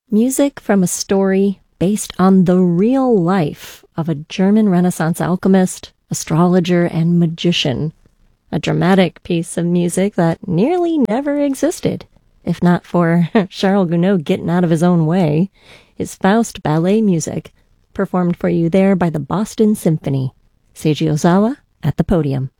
Music from a story based on the real life of a German Renaissance alchemist, astrologer, and magician. A dramatic piece of music that nearly never existed, if not for Charles Gounod getting out of his own way, is Faust ballet music, performed for you there by the Boston Symphony. Seiji Ozawa at the podium.